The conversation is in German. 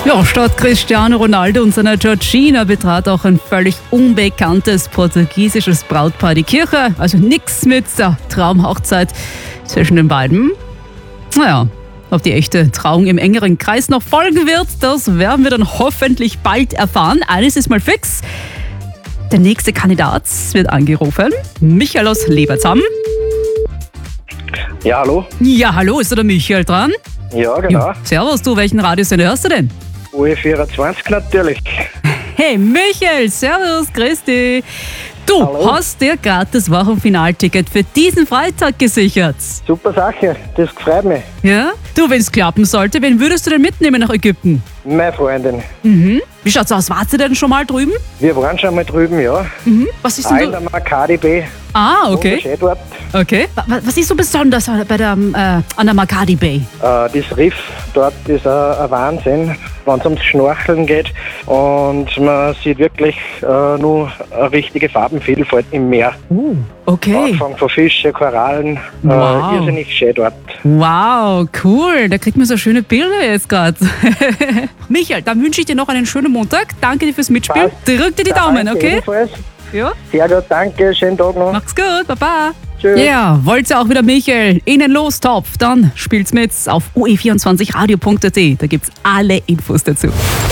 Ja, statt Cristiano Ronaldo und seiner Georgina betrat auch ein völlig unbekanntes portugiesisches Brautpaar die Kirche. Also nix mit der Traumhochzeit zwischen den beiden. Naja, ob die echte Trauung im engeren Kreis noch folgen wird, das werden wir dann hoffentlich bald erfahren. Eines ist mal fix. Der nächste Kandidat wird angerufen. Michael aus Lebertsam. Ja, hallo? Ja, hallo, ist da der Michael dran? Ja, genau. Servus, du, welchen Radiosender hörst du denn? UE24 natürlich. Hey Michael, servus, grüß dich. Du Hallo. hast dir gerade das Wochenfinalticket für diesen Freitag gesichert. Super Sache, das freut mich. Ja? Du, wenn es klappen sollte, wen würdest du denn mitnehmen nach Ägypten? Meine Freundin. Wie schaut's aus? Warst du denn schon mal drüben? Wir waren schon mal drüben, ja. Was ist Auch denn in so? der Maccabi Bay. Ah, okay. Wunderschön dort. Okay. Was ist so besonders bei der, an der Makati Bay? Das Riff dort ist ein Wahnsinn, wenn es ums Schnorcheln geht. Und man sieht wirklich nur eine richtige Farbenvielfalt im Meer. Okay. Anfang von Fische, Korallen. Wow. Irrsinnig schön dort. Wow, cool. Da kriegt man so schöne Bilder jetzt gerade. Michael, dann wünsche ich dir noch einen schönen Montag. Danke dir fürs Mitspielen. Passt. Drück dir die Daumen, Danke okay? ebenfalls. Ja. Sehr gut, danke. Schönen Tag noch. Mach's gut, baba. Tschüss. Ja, wollt ihr auch wieder Michael in den Lostopf? Dann spielt's mit auf ue24radio.at. Da gibt's alle Infos dazu.